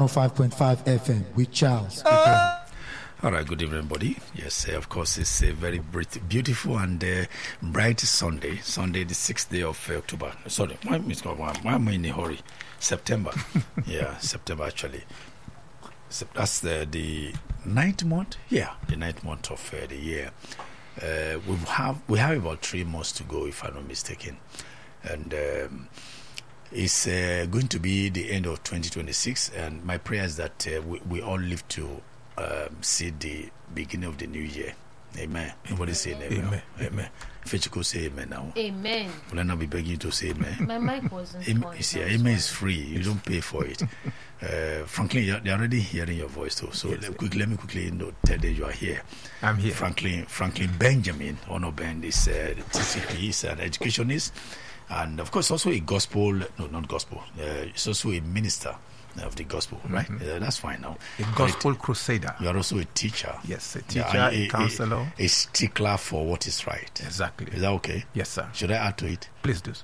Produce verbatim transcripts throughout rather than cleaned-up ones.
oh five point five F M with Charles. Uh, All right, good evening, everybody. Yes, uh, of course, it's a very beautiful and uh, bright Sunday. Sunday, the sixth day of uh, October. Sorry, why, why, why am I in a hurry? September. Yeah, September, actually. So that's the, the ninth month. Yeah, the ninth month of uh, the year. Uh, we have we have about three months to go, if I'm not mistaken. And um, it's uh, going to be the end of twenty twenty-six. And my prayer is that uh, we, we all live to Um, see the beginning of the new year. Amen. Everybody say amen. Amen. Amen. Fetchiko say amen now. Amen. Will I not be begging to say amen? My mic wasn't amen. on. You see, amen is free. You don't pay for it. uh, Franklin, they're already hearing your voice too. So yes, let, quick, let me quickly you know, tell them you are here. I'm here. Franklin, Franklin Benjamin, Honor Ben, is uh, the T C P, is an educationist, and of course also a gospel. No, not gospel. Uh, it's also a minister of the gospel, right? Mm-hmm. Uh, that's fine now. A gospel a, crusader. You are also a teacher. Yes, a teacher, yeah, a, a counselor. A, a stickler for what is right. Exactly. Is that okay? Yes, sir. Should I add to it? Please do.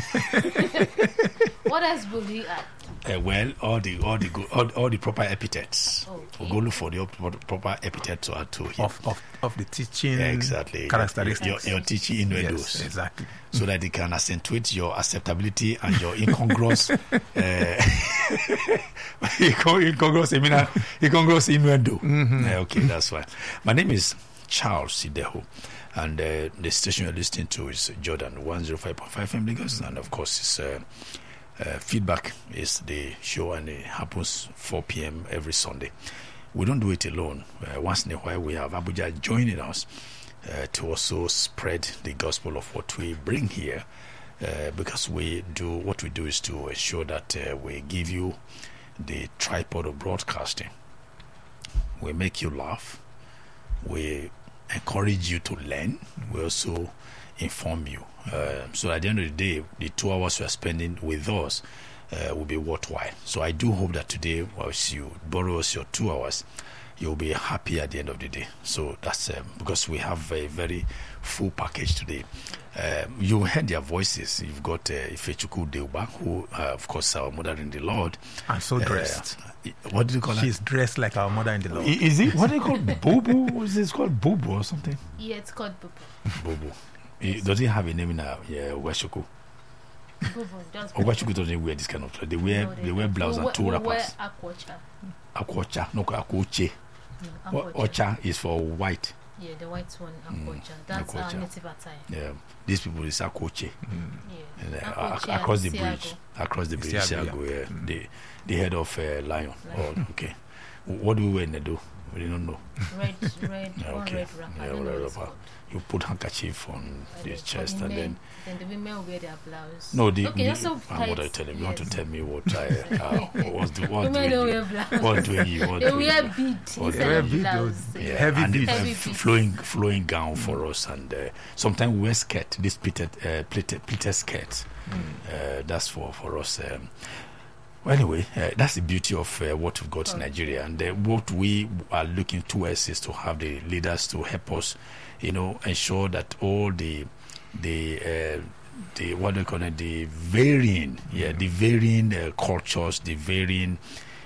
What else will you add? Uh, well, all the all the all, all the proper epithets. Okay. We'll go look for the proper epithet to add to him. Of, of, of the teaching yeah, exactly. characteristics. Your, your teaching innuendos. Yes, exactly. So that it can accentuate your acceptability and your incongruous uh, incongruous, I mean, incongruous innuendo. Mm-hmm. Uh, okay, that's fine. My name is Charles Sideho, and uh, the station you're listening to is Jordan one oh five point five F M Lagos, and of course it's uh, uh, Feedback is the show, and it happens four p.m. every Sunday. We don't do it alone. Uh, once in a while we have Abuja joining us uh, to also spread the gospel of what we bring here, uh, because we do what we do is to ensure that uh, we give you the tripod of broadcasting. We make you laugh, we encourage you to learn, we also inform you. Uh, so at the end of the day, the two hours you are spending with us uh, will be worthwhile. So I do hope that today, as you borrow us your two hours, you'll be happy at the end of the day. So that's um, because we have a very full package today. Uh, you heard their voices. You've got uh, Ifechukwu Deuba, who, uh, of course, our mother in the Lord. And so dressed. Uh, what do you call her? She's dressed like our mother in the Lord. Is it? What do you call Bubu? Is it called Bubu or something? Yeah, it's called Bubu. Bubu. Yes. Does it have a name in our yeah, Washuku? Bubu does. Or Washuku doesn't wear this kind of clothes. They wear, no, they, they wear blouse we and two we wrappers. Wear akwocha. Akwocha. No, akwoche. No, Ocha is for white. Yeah, the white one, akwocha. Mm, That's akwocha. Our native attire. Yeah, these people is akwoche. Mm. Yeah. And, uh, ac- across the bridge, across the bridge, Siago, yeah. Yeah. Mm. the the head of uh, lion. lion. Oh, okay. What do we wear in Nedo? We don't know. Red, red, yeah, one okay. red wrapper. Yeah, red wrapper. You put handkerchief on and the chest, the and men, then then the women wear their blouse. No, the, okay, the, so uh, what are you telling me? You yes. want to tell me what I uh, what's the what women don't doing wear you? blouse. What doing you? What they doing wear you? beads What instead of blouse. Yeah, heavy and beads. it's Heavy a f- beads. flowing flowing gown for mm. us, and uh, sometimes we wear skirt. This pleated uh, pleated, pleated skirts. Mm. Uh, that's for for us. Um, Well, anyway, uh, that's the beauty of uh, what we've got in Nigeria, and uh, what we are looking towards is to have the leaders to help us, you know, ensure that all the the uh, the what do you call it, the varying, yeah, the varying uh, cultures, the varying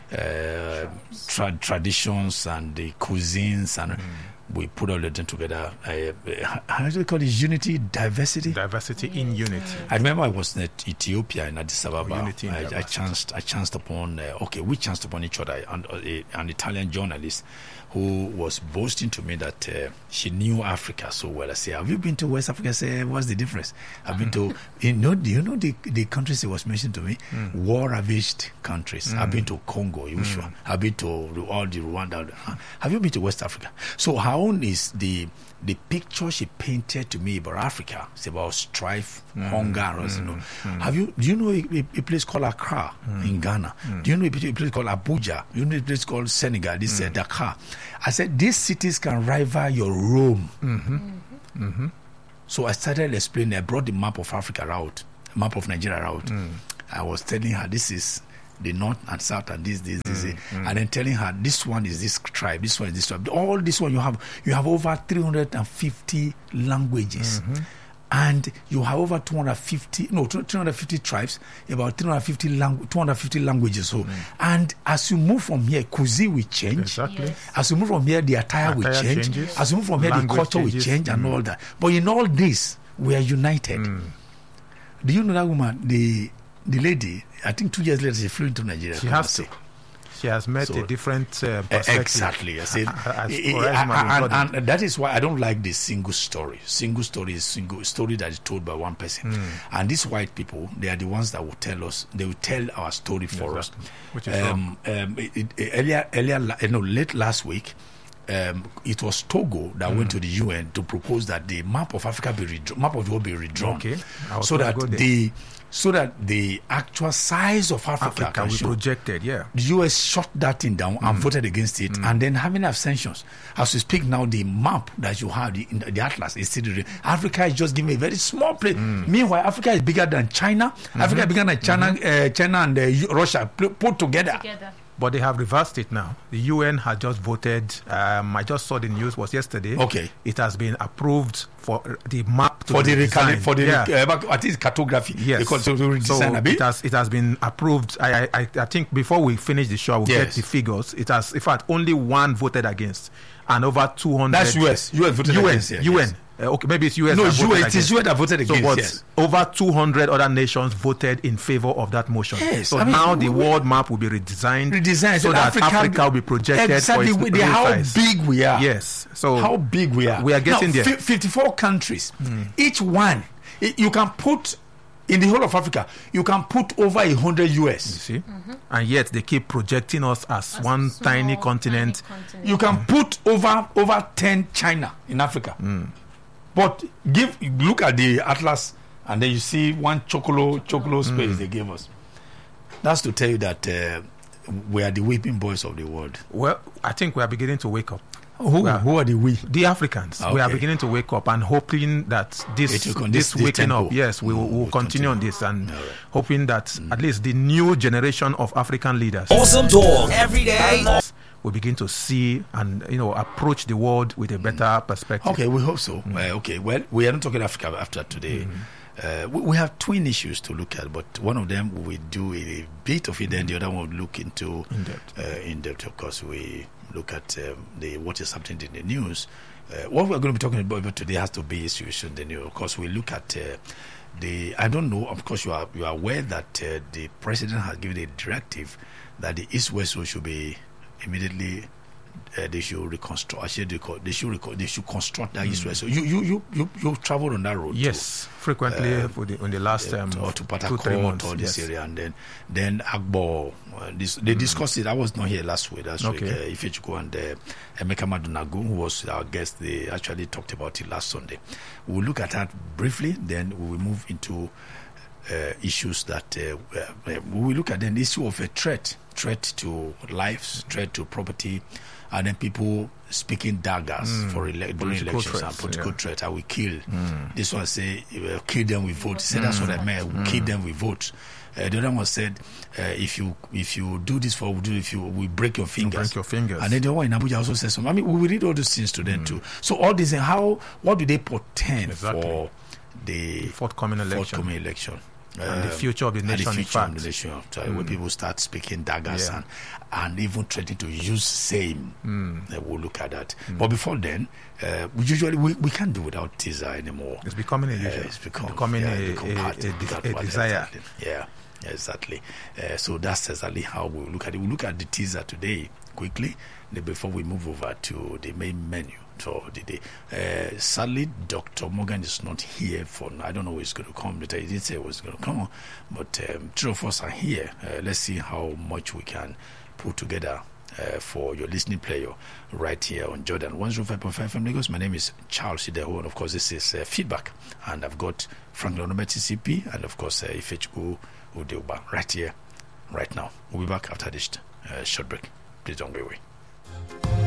uh, tra- traditions and the cuisines, and mm. we put all of them together. Uh, how do you call it? Unity, diversity. Diversity in unity. I remember I was in Ethiopia in Addis Ababa. Oh, unity in I, I chanced, I chanced upon. Uh, okay, we chanced upon each other. And uh, a, an Italian journalist who was boasting to me that uh, she knew Africa so well. I say, "Have you been to West Africa?" I say, "What's the difference?" I've been to. You know, do you know the the countries he was mentioning to me? Mm. War-ravaged countries. Mm. I've been to Congo, Ushua. Mm. I've been to all the Rwanda. Have you been to West Africa? So how own is the the picture she painted to me about Africa. It's about strife, mm. hunger, and mm. you know. Mm. Have you? Do you know a, a place called Accra mm. in Ghana? Mm. Do you know a place called Abuja? Do you know a place called Senegal? This mm. uh, Dakar. I said these cities can rival your Rome. Mm-hmm. Mm-hmm. Mm-hmm. So I started explaining. I brought the map of Africa out, map of Nigeria out. Mm. I was telling her this is the north and south and this, this, this, mm, mm. and then telling her this one is this tribe, this one is this tribe. All this one you have, you have over three hundred fifty languages. Mm-hmm. and you have over two hundred fifty, no, two hundred fifty tribes, about three hundred fifty langu- two hundred fifty languages. So, mm. and as you move from here, cuisine will change. Exactly. Yes. As you move from here, the attire, will Attire change. changes. As you move from here, the Language culture changes. will change Mm. and all that. But in all this, we are united. Mm. Do you know that woman, the the lady? I think two years later she flew into Nigeria. She has to. She has met So- a different uh, Uh, perspective. exactly. I said, As eh, far eh, as man and, important. and that is why I don't like this single story. Single story is single story that is told by one person. Mm. And these white people, they are the ones that will tell us. They will tell our story for Exactly. us. Which is wrong. um, um, it, it, eh, earlier, earlier, la- eh, no, late last week. Um, it was Togo that went to the U N to propose that the map of Africa be redrawn, map of the world be redrawn, Okay. I was so gonna that go there. the so that the actual size of Africa, Africa can we show. projected, yeah. The U S shut that thing down and voted against it, and then having abstentions. As we speak now, the map that you have, the, in the atlas, is still the, Africa is just giving a very small place. Meanwhile, Africa is bigger than China. Africa is bigger than China, uh, China and uh, U- Russia pl- put together. Together. But they have reversed it now. The U N has just voted. Um, I just saw the news was yesterday. Okay. It has been approved for the map to For be the recali- redesigned. for the yeah. rec- uh, I think it's cartography. Yes. They call it so to So redesign a bit. it has it has been approved. I I, I I think before we finish the show, I will Yes. get the figures. It has, in fact, only one voted against, and over two hundred. That's U S. U S voted U N. against it, U N. yes. Uh, okay, maybe it's U S. No, that it's voted U S. It is against. U S that voted So, against. but Yes. over two hundred other nations voted in favor of that motion. Yes, So I mean, now the we- world map will be redesigned, Redesigned so that Africa, will be projected exactly for its the, real how size. big we are. Yes. So How big we are. We are getting now, there. fi- fifty-four countries. Each one, i- you can put in the whole of Africa. You can put over a hundred U You S. see, and yet they keep projecting us as, As one small, tiny continent. tiny continent. You can put over over ten China in Africa. But give look at the atlas, and then you see one chocolo chocolo space they gave us. That's to tell you that uh, we are the weeping boys of the world. Well, I think we are beginning to wake up. Who, Well, who are the we? The Africans, we are Okay. beginning to wake up and hoping that this It will con- this, this- this waking tempo. up, yes, we will Mm, we'll will continue on continue. this and All right. hoping that at least the new generation of African leaders Awesome talk every day. will begin to see and you know approach the world with a better perspective. Okay, we hope so. Uh, okay, well, we are not talking Africa after today. Uh, we, we have twin issues to look at, but one of them we do a bit of it, then the other one will look into In depth. Uh, in depth. Of course, we look at um, the what is happening in the news. Uh, what we're going to be talking about today has to be issues in the news. Of course, we look at uh, the. I don't know. Of course, you are you are aware that uh, the president has given a directive that the East-West Road should be immediately. Uh, they should reconstruct. Actually, they, co- they should reco- they should construct that East-West. So you you you you you traveled on that road. too. Yes, frequently Uh, for the, in the last um, or to two three Patakot, months. or this Yes. area, and then then Agbo. Uh, this, they discussed it. I was not here last week. Last week, Okay. uh, Ifechuku and uh, Emeka Madunagu, who was our guest, they actually talked about it last Sunday. We will look at that briefly. Then we will move into uh, issues that uh, uh, we will look at. Then the issue of a threat, threat to lives, threat to property, and then people speaking daggers for ele- during Political elections and threats, political yeah. threat. I will kill. This one say, uh, kill them with vote. Say that's what I meant. We'll kill them with vote. Uh, the other one said, uh, if you if you do this for, we do if you we break your fingers. break your fingers. And then the one in Abuja also says something. I mean, we will read all those things to them too. So all these, uh, how what do they portend Exactly. for the, The forthcoming election. forthcoming election? And the Um, future of the and nation, in future of fact. the nation, so when people start speaking daggers Yeah. and, and even threatening to use same, uh, we'll look at that. But before then, uh, we usually we, we can't do without teaser anymore. It's becoming a Uh, usual. it's become, becoming yeah, a, it's become a, part- a, part- a part- desire. Exactly. Yeah, exactly. Uh, so that's exactly how we look at it. We look at the teaser today quickly, then before we move over to the main menu. So the day. Uh, sadly, Doctor Morgan is not here for. I don't know who is going to come later. He didn't say who's going to come, but um, three of us are here. Uh, let's see how much we can put together uh, for your listening pleasure right here on Jordan one oh five point five F M Lagos. My name is Charles Sideho, and of course this is uh, Feedback, and I've got Franklin Onome T C P, and of course uh, Ifechuku Udeuba right here, right now. We'll be back after this uh, short break. Please don't go away.